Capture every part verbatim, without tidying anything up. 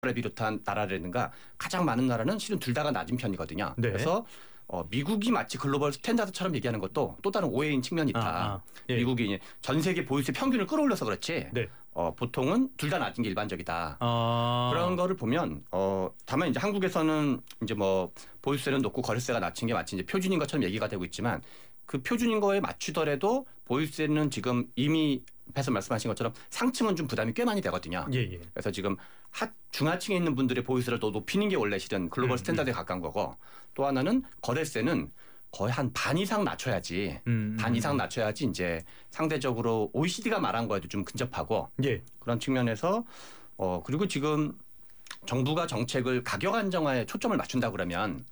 를 비롯한 나라라든가 가장 많은 나라는 실은 둘 다가 낮은 편이거든요. 네. 그래서 어, 미국이 마치 글로벌 스탠다드처럼 얘기하는 것도 또 다른 오해인 측면이 있다. 아, 아. 예. 미국이 전 세계 보유세 평균을 끌어올려서 그렇지 네. 어, 보통은 둘 다 낮은 게 일반적이다. 아. 그런 거를 보면 어, 다만 이제 한국에서는 이제 뭐 보유세는 높고 거래세가 낮은 게 마치 이제 표준인 것처럼 얘기가 되고 있지만 그 표준인 거에 맞추더라도 보유세는 지금 이미 앞에서 말씀하신 것처럼 상층은 좀 부담이 꽤 많이 되거든요. 예, 예. 그래서 지금 하, 중하층에 있는 분들의 보유세를 더 높이는 게 원래 실은 글로벌 음, 스탠다드에 음. 가까운 거고 또 하나는 거래세는 거의 한 반 이상 낮춰야지 음, 반 음. 이상 낮춰야지 이제 상대적으로 오이시디가 말한 거에도 좀 근접하고 예. 그런 측면에서 어 그리고 지금 정부가 정책을 가격 안정화에 초점을 맞춘다 그러면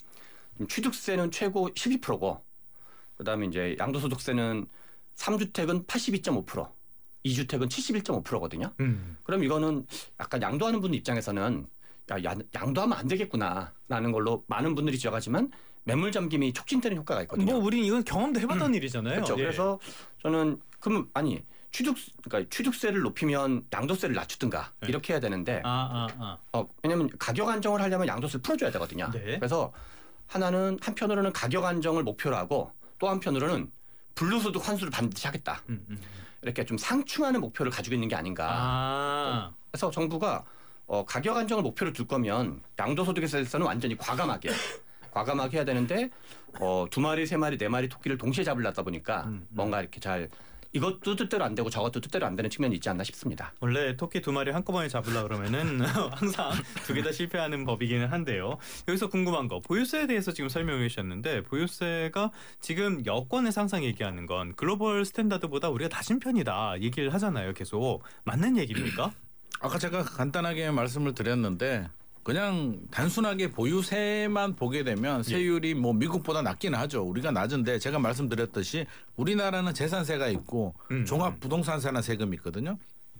취득세는 최고 십이 퍼센트고 그다음에 이제 양도소득세는 삼 주택은 팔십이 점 오 퍼센트, 이 주택은 칠십일 점 오 퍼센트거든요. 음. 그럼 이거는 약간 양도하는 분들 입장에서는 야, 야, 양도하면 안 되겠구나라는 걸로 많은 분들이 지적하지만 매물 잠김이 촉진되는 효과가 있거든요. 뭐 우린 이건 경험도 해봤던 음. 일이잖아요. 그렇죠. 예. 그래서 저는 그럼 아니 취득 그러니까 취득세를 높이면 양도세를 낮추든가 네. 이렇게 해야 되는데 아, 아, 아. 어, 왜냐하면 가격 안정을 하려면 양도세를 풀어줘야 되거든요. 네. 그래서 하나는 한편으로는 가격 안정을 목표로 하고 또 한편으로는 불로소득 환수를 반드시 하겠다. 음, 음. 이렇게 좀 상충하는 목표를 가지고 있는 게 아닌가. 아. 그래서 정부가 어, 가격 안정을 목표로 둘 거면 양도소득에 대해서는 완전히 과감하게 과감하게 해야 되는데 어, 두 마리 세 마리 네 마리 토끼를 동시에 잡으려다 보니까 음, 음. 뭔가 이렇게 잘 이것도 뜻대로 안 되고 저것도 뜻대로 안 되는 측면이 있지 않나 싶습니다. 원래 토끼 두 마리 한꺼번에 잡으려 그러면은 항상 두 개 다 실패하는 법이기는 한데요. 여기서 궁금한 거 보유세에 대해서 지금 설명해 주셨는데 보유세가 지금 여권에서 항상 얘기하는 건 글로벌 스탠다드보다 우리가 낮은 편이다 얘기를 하잖아요. 계속 맞는 얘기입니까? 아까 제가 간단하게 말씀을 드렸는데 그냥 단순하게 보유세만 보게 되면 세율이 뭐 미국보다 낮기는 하죠. 우리가 낮은데 제가 말씀드렸듯이 우리나라는 재산세가 있고 음. 종합부동산세나 세금이 있거든요.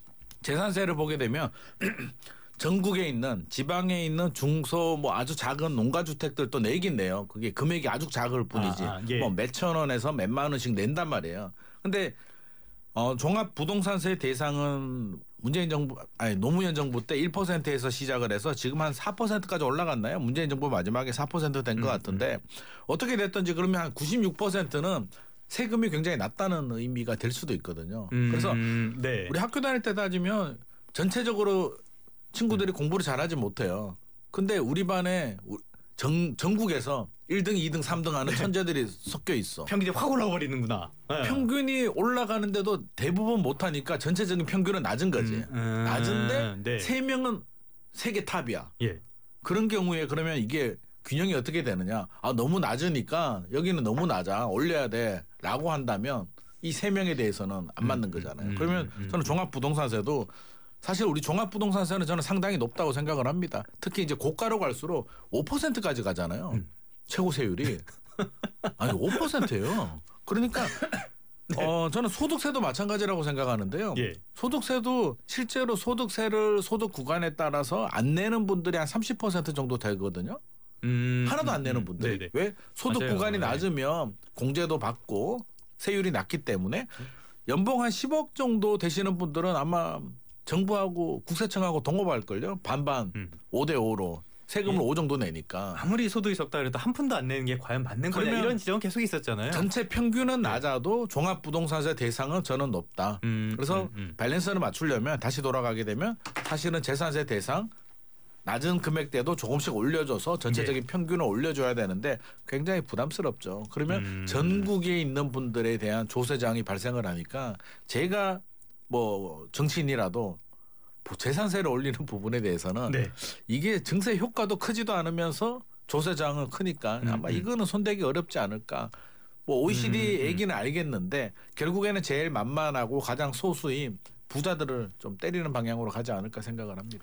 재산세를 보게 되면 전국에 있는 지방에 있는 중소 뭐 아주 작은 농가주택들도 내긴 내요. 그게 금액이 아주 작을 뿐이지. 아, 아, 예. 뭐 몇천 원에서 몇만 원씩 낸단 말이에요. 근데 어, 종합부동산세 대상은 문재인 정부 아니 노무현 정부 때 일 퍼센트에서 시작을 해서 지금 한 사 퍼센트까지 올라갔나요? 문재인 정부 마지막에 사 퍼센트 된 것 음, 같은데 음. 어떻게 됐든지 그러면 한 구십육 퍼센트는 세금이 굉장히 낮다는 의미가 될 수도 있거든요. 음, 그래서 네. 우리 학교 다닐 때 따지면 전체적으로 친구들이 음. 공부를 잘하지 못해요. 근데 우리 반에 전, 전국에서 일 등, 이 등, 삼 등 하는 네. 천재들이 섞여 있어. 평균이 확 올라버리는구나. 네. 평균이 올라가는데도 대부분 못하니까 전체적인 평균은 낮은 거지. 음, 음, 낮은데 네. 세 명은 세계 탑이야. 예. 그런 경우에 그러면 이게 균형이 어떻게 되느냐. 아 너무 낮으니까 여기는 너무 낮아. 올려야 돼라고 한다면 이 세 명에 대해서는 안 맞는 거잖아요. 음, 그러면 음, 음. 저는 종합부동산세도 사실 우리 종합부동산세는 저는 상당히 높다고 생각을 합니다. 특히 이제 고가로 갈수록 오 퍼센트까지 가잖아요. 음. 최고 세율이. 아니 오 퍼센트예요. 그러니까 네. 어, 저는 소득세도 마찬가지라고 생각하는데요. 예. 소득세도 실제로 소득세를 소득 구간에 따라서 안 내는 분들이 한 삼십 퍼센트 정도 되거든요. 음, 하나도 안 내는 음, 분들이. 네네. 왜? 소득 맞아요. 구간이 네. 낮으면 공제도 받고 세율이 낮기 때문에 연봉 한 십억 정도 되시는 분들은 아마 정부하고 국세청하고 동업할걸요. 반반 음. 오 대 오로 세금을 예. 오 정도 내니까. 아무리 소득이 적다 그래도 한 푼도 안 내는 게 과연 맞는 거냐 그러면 이런 지적은 계속 있었잖아요. 전체 평균은 낮아도 종합부동산세 대상은 저는 높다. 음, 그래서 음, 음. 밸런스를 맞추려면 다시 돌아가게 되면 사실은 재산세 대상 낮은 금액대도 조금씩 올려줘서 전체적인 예. 평균을 올려줘야 되는데 굉장히 부담스럽죠. 그러면 음. 전국에 있는 분들에 대한 조세장이 발생을 하니까 제가 뭐 정치인이라도 재산세를 올리는 부분에 대해서는 네. 이게 증세 효과도 크지도 않으면서 조세장은 크니까 음, 아마 음. 이거는 손대기 어렵지 않을까. 뭐 오이시디 음, 음. 얘기는 알겠는데 결국에는 제일 만만하고 가장 소수인 부자들을 좀 때리는 방향으로 가지 않을까 생각을 합니다.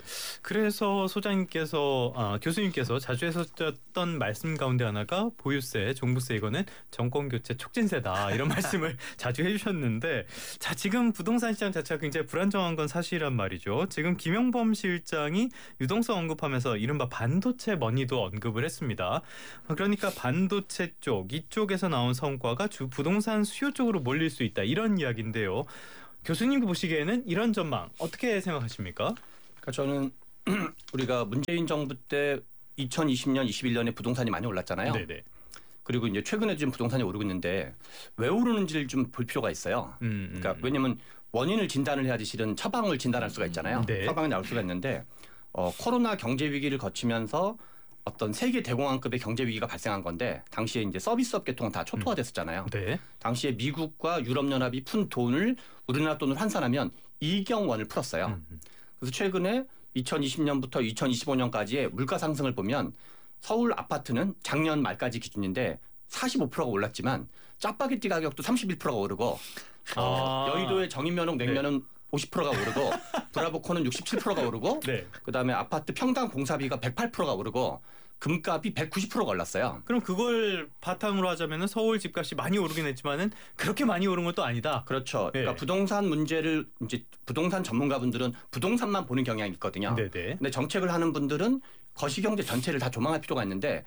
그래서 소장님께서 아, 교수님께서 자주 하셨던 말씀 가운데 하나가 보유세, 종부세 이거는 정권 교체 촉진세다 이런 말씀을 자주 해주셨는데 자 지금 부동산 시장 자체가 굉장히 불안정한 건 사실이란 말이죠. 지금 김영범 실장이 유동성 언급하면서 이른바 반도체 머니도 언급을 했습니다. 그러니까 반도체 쪽 이쪽에서 나온 성과가 주 부동산 수요 쪽으로 몰릴 수 있다 이런 이야기인데요. 교수님 보시기에는 이런 전망 어떻게 생각하십니까? 그러니까 저는 우리가 문재인 정부 때 이천이십 년, 이십일 년에 부동산이 많이 올랐잖아요. 네네. 그리고 이제 최근에 좀 부동산이 오르고 있는데 왜 오르는지를 좀 볼 필요가 있어요. 음, 음. 그러니까 왜냐하면 원인을 진단을 해야지 실은 처방을 진단할 수가 있잖아요. 네. 처방이 나올 수가 있는데 어, 코로나 경제 위기를 거치면서 어떤 세계 대공황급의 경제 위기가 발생한 건데 당시에 이제 서비스업 계통은 다 초토화됐었잖아요. 네. 당시에 미국과 유럽연합이 푼 돈을 우리나라 돈을 환산하면 이경원을 풀었어요. 음. 그래서 최근에 이천이십 년부터 이천이십오 년까지의 물가 상승을 보면 서울 아파트는 작년 말까지 기준인데 사십오 퍼센트가 올랐지만 짜파게티 가격도 삼십일 퍼센트가 오르고 아. 어, 여의도의 정인면허 냉면은 오십 퍼센트가 오르고 브라보콘은 육십칠 퍼센트가 오르고 네. 그다음에 아파트 평당 공사비가 백팔 퍼센트가 오르고 금값이 백구십 퍼센트가 올랐어요. 그럼 그걸 바탕으로 하자면은 서울 집값이 많이 오르긴 했지만은 그렇게 많이 오른 건 또 아니다. 그렇죠. 그러니까 네. 부동산 문제를 이제 부동산 전문가분들은 부동산만 보는 경향이 있거든요. 네네. 근데 정책을 하는 분들은 거시경제 전체를 다 조망할 필요가 있는데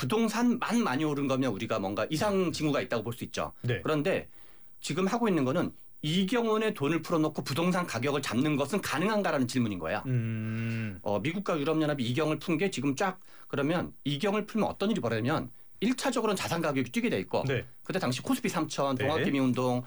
부동산만 많이 오른 거면 우리가 뭔가 이상 징후가 있다고 볼 수 있죠. 네. 그런데 지금 하고 있는 거는 이경원의 돈을 풀어놓고 부동산 가격을 잡는 것은 가능한가라는 질문인 거예요. 음. 어, 미국과 유럽연합이 이경을 푼 게 지금 쫙 그러면 이경을 풀면 어떤 일이 벌어지냐면 일 차적으로는 자산 가격이 뛰게 돼 있고 네. 그때 당시 코스피 삼천, 네. 동학개미 운동,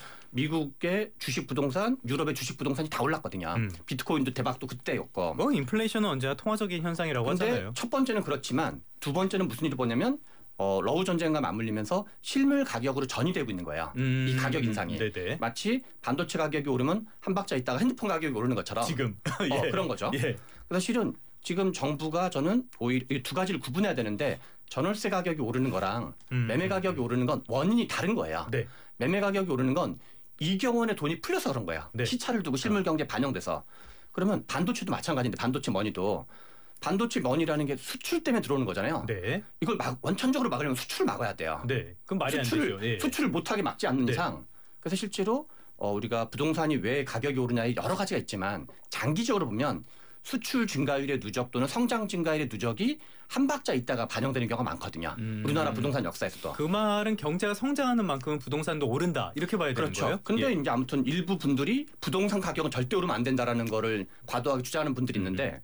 미국의 주식 부동산, 유럽의 주식 부동산이 다 올랐거든요. 음. 비트코인도 대박도 그때였고. 뭐 인플레이션은 언제나 통화적인 현상이라고 근데 하잖아요. 첫 번째는 그렇지만 두 번째는 무슨 일이 뭐냐면 어, 러우 전쟁과 맞물리면서 실물 가격으로 전이되고 있는 거예요. 음. 이 가격 인상이. 네네. 마치 반도체 가격이 오르면 한 박자 있다가 핸드폰 가격이 오르는 것처럼 지금 어, 예. 그런 거죠. 예. 그래서 실은 지금 정부가 저는 오히려 이 두 가지를 구분해야 되는데 전월세 가격이 오르는 거랑 음. 매매 가격이 오르는 건 원인이 다른 거예요. 네. 매매 가격이 오르는 건 이경원의 돈이 풀려서 그런 거예요. 네. 시차를 두고 실물 경제에 반영돼서. 그러면 반도체도 마찬가지인데 반도체 머니도 반도체 머니라는 게 수출 때문에 들어오는 거잖아요. 네. 이걸 막 원천적으로 막으려면 수출을 막아야 돼요. 네. 그럼 말이 수출을 안 되죠. 예. 수출을 못하게 막지 않는 네. 이상. 그래서 실제로 어, 우리가 부동산이 왜 가격이 오르냐에 여러 가지가 있지만 장기적으로 보면 수출 증가율의 누적 또는 성장 증가율의 누적이 한 박자 있다가 반영되는 경우가 많거든요. 음. 우리나라 부동산 역사에서도. 그 말은 경제가 성장하는 만큼은 부동산도 오른다 이렇게 봐야 되는 그렇죠. 거예요. 근데 예. 이제 아무튼 일부 분들이 부동산 가격은 절대 오르면 안 된다라는 거를 과도하게 주장하는 분들이 있는데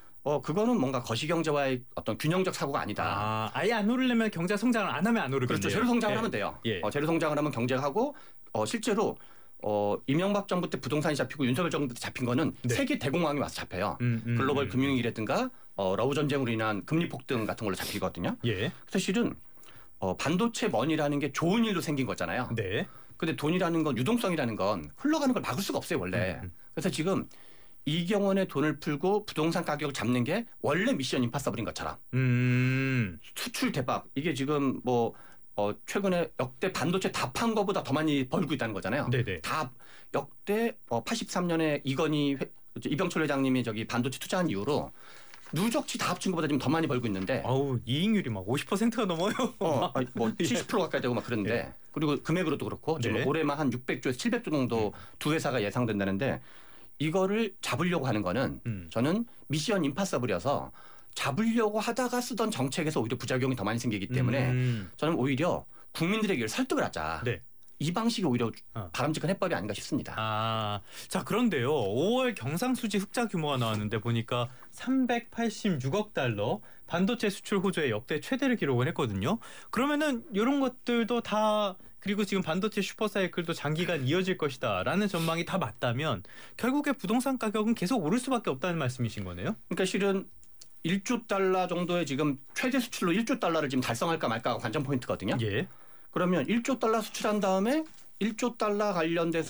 어 그거는 뭔가 거시경제와의 어떤 균형적 사고가 아니다. 아, 아예 안 오르려면 경제 성장을 안 하면 안 오르겠네요. 그렇죠. 제로 성장을 예. 하면 돼요. 예. 어, 제로 성장을 하면 경제가 하고 어, 실제로 어, 이명박 정부 때 부동산이 잡히고 윤석열 정부 때 잡힌 거는 네. 세계 대공황이 와서 잡혀요. 음, 음, 글로벌 음. 금융위기라든가 어, 러우 전쟁으로 인한 금리 폭등 같은 걸로 잡히거든요. 예. 그래서 실은 어, 반도체 머니라는 게 좋은 일로 생긴 거잖아요. 네. 근데 돈이라는 건 유동성이라는 건 흘러가는 걸 막을 수가 없어요 원래. 음, 음. 그래서 지금 이경원의 돈을 풀고 부동산 가격을 잡는 게 원래 미션 임파서블인 것처럼 음. 수출 대박 이게 지금 뭐 어, 최근에 역대 반도체 다 판 거보다 더 많이 벌고 있다는 거잖아요. 네네. 다 역대 어, 팔십삼 년에 이건희 회, 이병철 회장님이 저기 반도체 투자한 이후로 누적치 다 합친 것보다 지금 더 많이 벌고 있는데 아우 이익률이 막 오십 퍼센트가 넘어요. 어, 아니, 뭐 예. 칠십 퍼센트 가까이 되고 막 그러는데 예. 그리고 금액으로도 그렇고 지금 네. 올해만 한 육백 조에서 칠백 조 정도 두 회사가 예상된다는데 이거를 잡으려고 하는 거는 음. 저는 미션 임파서블이어서 잡으려고 하다가 쓰던 정책에서 오히려 부작용이 더 많이 생기기 때문에 음. 저는 오히려 국민들에게 설득을 하자. 네. 이 방식이 오히려 어. 바람직한 해법이 아닌가 싶습니다. 아, 자 그런데요. 오월 경상수지 흑자 규모가 나왔는데 보니까 삼백팔십육억 달러 반도체 수출 호조의 역대 최대를 기록을 했거든요. 그러면은 이런 것들도 다 그리고 지금 반도체 슈퍼사이클도 장기간 이어질 것이다라는 전망이 다 맞다면 결국에 부동산 가격은 계속 오를 수밖에 없다는 말씀이신 거네요. 그러니까 실은 일조 달러 정도의 지금 최대 수출로 일조 달러를 지금 달성할까 말까가 관전 포인트거든요. 예. 그러면 일조 달러 수출한 다음에 일조 달러 관련돼서